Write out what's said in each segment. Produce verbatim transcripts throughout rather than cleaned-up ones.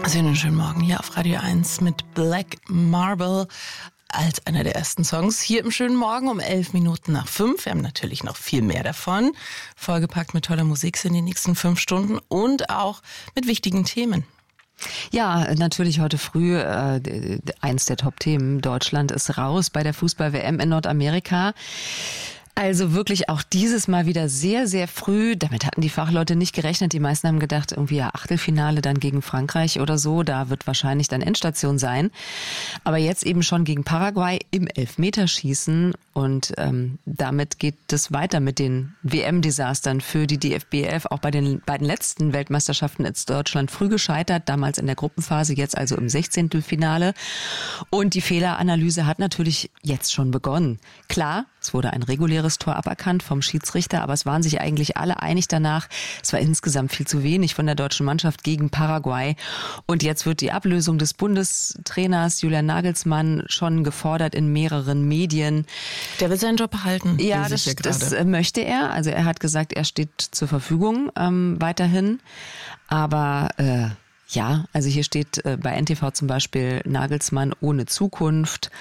Also einen schönen Morgen hier auf Radio eins mit Black Marble als einer der ersten Songs. Hier im schönen Morgen um elf Minuten nach fünf. Wir haben natürlich noch viel mehr davon. Vollgepackt mit toller Musik sind die nächsten fünf Stunden und auch mit wichtigen Themen. Ja, natürlich heute früh äh, eins der Top-Themen. Deutschland ist raus bei der Fußball-W M in Nordamerika. Also wirklich auch dieses Mal wieder sehr, sehr früh. Damit hatten die Fachleute nicht gerechnet. Die meisten haben gedacht, irgendwie ja Achtelfinale dann gegen Frankreich oder so. Da wird wahrscheinlich dann Endstation sein. Aber jetzt eben schon gegen Paraguay im Elfmeterschießen. Und ähm, damit geht es weiter mit den W M-Desastern für die D F B elf. Auch bei den beiden letzten Weltmeisterschaften ist Deutschland früh gescheitert. Damals in der Gruppenphase, jetzt also im Sechzehntelfinale. Und die Fehleranalyse hat natürlich jetzt schon begonnen. Klar, es wurde ein reguläres Tor aberkannt vom Schiedsrichter, aber es waren sich eigentlich alle einig danach. Es war insgesamt viel zu wenig von der deutschen Mannschaft gegen Paraguay. Und jetzt wird die Ablösung des Bundestrainers Julian Nagelsmann schon gefordert in mehreren Medien. Der will seinen Job behalten. Ja, das, das möchte er. Also er hat gesagt, er steht zur Verfügung ähm, weiterhin. Aber äh, ja, also hier steht äh, bei N T V zum Beispiel Nagelsmann ohne Zukunft.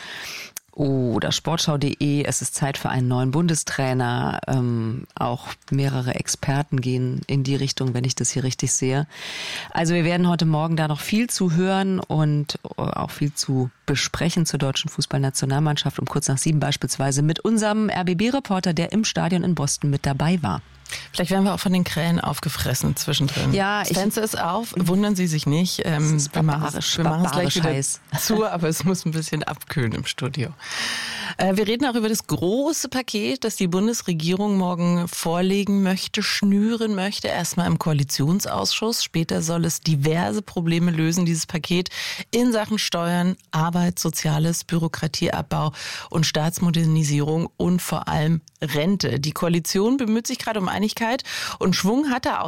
Oder Sportschau punkt de, es ist Zeit für einen neuen Bundestrainer. Ähm, auch mehrere Experten gehen in die Richtung, wenn ich das hier richtig sehe. Also wir werden heute Morgen da noch viel zu hören und auch viel zu besprechen zur deutschen Fußballnationalmannschaft. Um kurz nach sieben beispielsweise mit unserem R B B-Reporter, der im Stadion in Boston mit dabei war. Vielleicht werden wir auch von den Krähen aufgefressen zwischendrin. Ja, das Fenster ist auf, wundern Sie sich nicht. Ähm, ist wir machen es gleich wieder heiß zu, aber es muss ein bisschen abkühlen im Studio. Äh, wir reden auch über das große Paket, das die Bundesregierung morgen vorlegen möchte, schnüren möchte. Erstmal im Koalitionsausschuss. Später soll es diverse Probleme lösen, dieses Paket in Sachen Steuern, Arbeit, Soziales, Bürokratieabbau und Staatsmodernisierung und vor allem Rente. Die Koalition bemüht sich gerade um Einigkeit und Schwung hat er